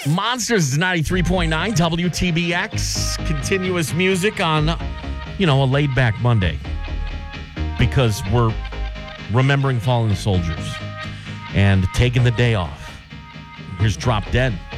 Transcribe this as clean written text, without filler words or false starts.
Monsters 93.9 WTBX. Continuous music on, a laid-back Monday. Because we're remembering fallen soldiers and taking the day off. Here's Drop Dead.